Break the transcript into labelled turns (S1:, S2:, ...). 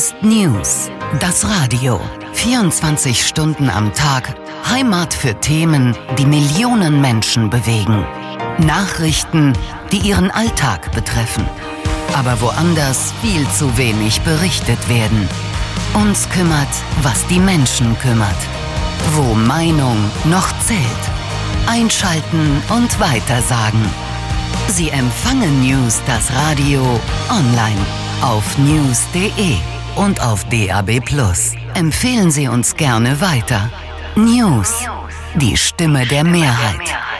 S1: ist News, das Radio. 24 Stunden am Tag, Heimat für Themen, die Millionen Menschen bewegen. Nachrichten, die ihren Alltag betreffen. Aber woanders viel zu wenig berichtet werden. Uns kümmert, was die Menschen kümmert. Wo Meinung noch zählt. Einschalten und weitersagen. Sie empfangen News, das Radio, online, auf news.de und auf DAB+. Empfehlen Sie uns gerne weiter. News, die Stimme der Mehrheit.